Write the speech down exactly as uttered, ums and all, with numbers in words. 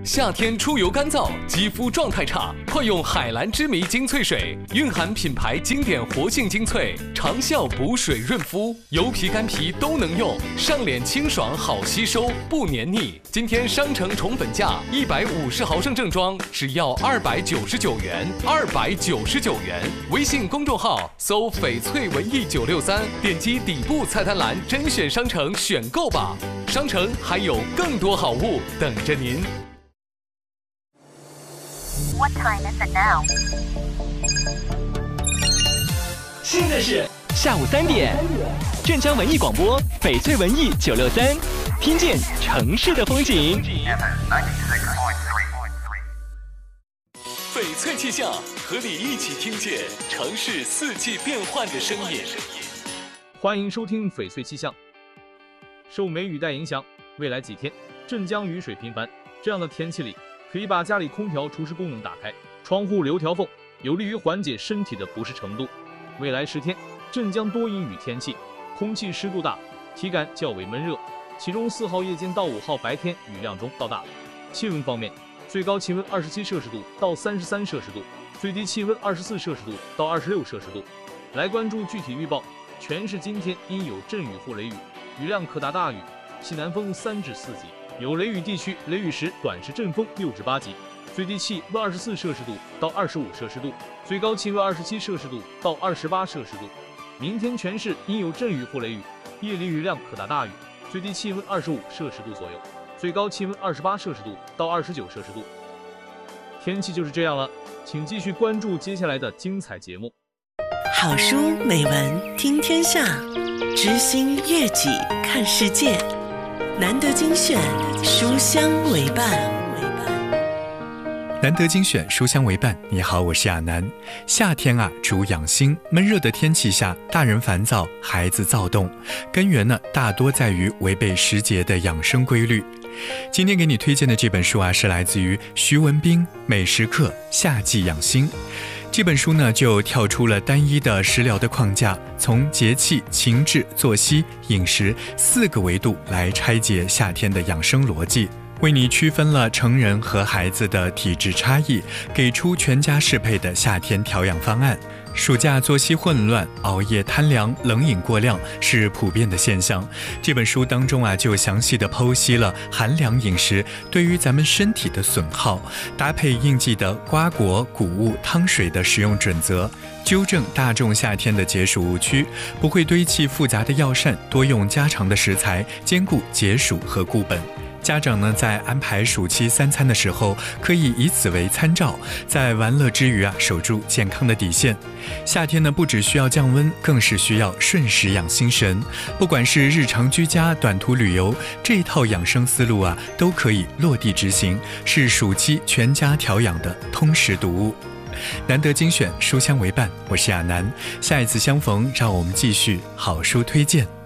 夏天出油干燥，肌肤状态差，快用海蓝之谜精粹水，蕴含品牌经典活性精粹，长效补水润肤，油皮干皮都能用，上脸清爽好吸收，不黏腻。今天商城宠本价一百五十毫升正装只要二百九十九元，二百九十九元。微信公众号搜翡翠文艺九六三，点击底部菜单栏甄选商城选购吧。商城还有更多好物等着您。 What time is it now? 现在是下午三点，镇江文艺广播翡翠文艺九六三，听见城市的风景。 翡翠气象，和你一起听见城市四季变换的声音。 欢迎收听翡翠气象。受梅雨带影响，未来几天镇江雨水频繁，这样的天气里可以把家里空调除湿功能打开，窗户留条缝，有利于缓解身体的不适程度。未来十天镇江多阴雨天气，空气湿度大，体感较为闷热，其中四号夜间到五号白天雨量中到大。气温方面，最高气温二十七摄氏度到三十三摄氏度，最低气温二十四摄氏度到二十六摄氏度。来关注具体预报，全市今天阴有阵雨或雷雨，雨量可达大雨，西南风三至四级，有雷雨地区雷雨时短时阵风六至八级，最低气温二十四摄氏度到二十五摄氏度，最高气温二十七摄氏度到二十八摄氏度。明天全市阴有阵雨或雷雨，夜里雨量可达大雨，最低气温二十五摄氏度左右，最高气温二十八摄氏度到二十九摄氏度。天气就是这样了，请继续关注接下来的精彩节目。 好书美文听天下，知心悦己看世界，难得精选，书香为伴。 难得精选，书香为伴。你好，我是亚楠。夏天啊，主养心。闷热的天气下，大人烦躁，孩子躁动，根源呢，大多在于违背时节的养生规律。今天给你推荐的这本书啊，是来自于徐文斌《美食课夏季养心》。这本书呢，就跳出了单一的食疗的框架，从节气、情志、作息、饮食四个维度来拆解夏天的养生逻辑，为你区分了成人和孩子的体质差异，给出全家适配的夏天调养方案。暑假作息混乱、熬夜贪凉、冷饮过量是普遍的现象。这本书当中啊，就详细的剖析了寒凉饮食对于咱们身体的损耗，搭配应季的瓜果、谷物、汤水的食用准则，纠正大众夏天的解暑误区，不会堆砌复杂的药膳，多用家常的食材，兼顾解暑和固本。家长呢，在安排暑期三餐的时候，可以以此为参照，在玩乐之余啊，守住健康的底线。夏天呢，不只需要降温，更是需要顺时养心神。不管是日常居家、短途旅游，这一套养生思路啊，都可以落地执行，是暑期全家调养的通识读物。难得精选，书香为伴，我是亚楠。下一次相逢，让我们继续好书推荐。